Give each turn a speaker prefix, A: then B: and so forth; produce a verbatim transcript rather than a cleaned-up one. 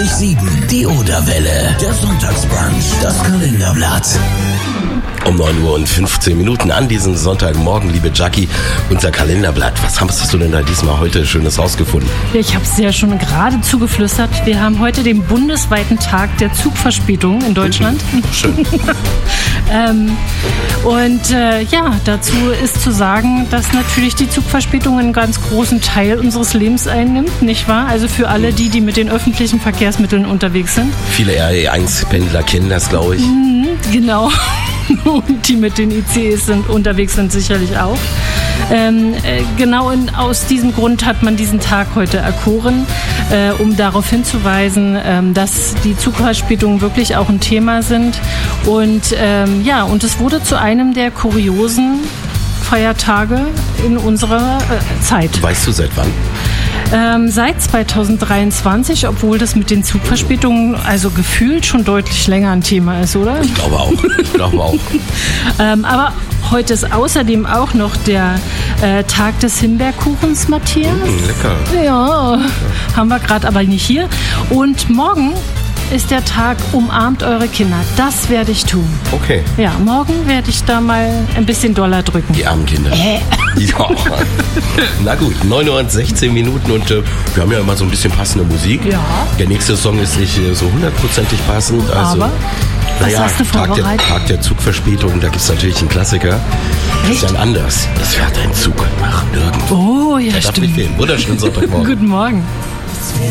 A: Komma sieben. Die Oderwelle. Der Sonntagsbrunch. Das Kalenderblatt.
B: Um neun Uhr und fünfzehn Minuten an diesem Sonntagmorgen, liebe Jackie, unser Kalenderblatt. Was hast du denn da diesmal heute Schönes rausgefunden?
C: Ich habe es ja schon gerade zugeflüstert. Wir haben heute den bundesweiten Tag der Zugverspätung in Deutschland.
B: Mhm. Schön.
C: ähm, und äh, ja, dazu ist zu sagen, dass natürlich die Zugverspätung einen ganz großen Teil unseres Lebens einnimmt, nicht wahr? Also für alle die, die mit den öffentlichen Verkehrsmitteln unterwegs sind.
B: Viele R E eins Pendler kennen das, glaube ich.
C: Mhm, genau. Und die mit den I C Es sind, unterwegs sind sicherlich auch. Ähm, äh, genau in, aus diesem Grund hat man diesen Tag heute erkoren, äh, um darauf hinzuweisen, ähm, dass die Zugverspätungen wirklich auch ein Thema sind. Und ähm, ja, und es wurde zu einem der kuriosen Feiertage in unserer äh, Zeit.
B: Weißt du seit wann?
C: Ähm, seit zweitausenddreiundzwanzig, obwohl das mit den Zugverspätungen also gefühlt schon deutlich länger ein Thema ist, oder?
B: Ich glaube auch. Ich glaube auch.
C: ähm, aber heute ist außerdem auch noch der äh, Tag des Himbeerkuchens, Matthias.
B: Mm, lecker.
C: Ja, haben wir gerade aber nicht hier. Und morgen ist der Tag Umarmt eure Kinder. Das werde ich tun.
B: Okay.
C: Ja, morgen werde ich da mal ein bisschen doller drücken.
B: Die armen Kinder.
C: Äh.
B: Ja. Na gut, neun Uhr und sechzehn Minuten und äh, wir haben ja immer so ein bisschen passende Musik.
C: Ja.
B: Der nächste Song ist nicht äh, so hundertprozentig passend. Also,
C: aber was
B: naja,
C: hast du
B: Tag der,
C: vorbereitet?
B: Tag der Zugverspätung, da gibt es natürlich einen Klassiker. Ist dann anders. Es fährt ein Zug nach nirgendwo.
C: Oh, ja,
B: Der darf
C: stimmt.
B: nicht fehlen. Wunderschönen Sonntagmorgen.
C: Guten Morgen.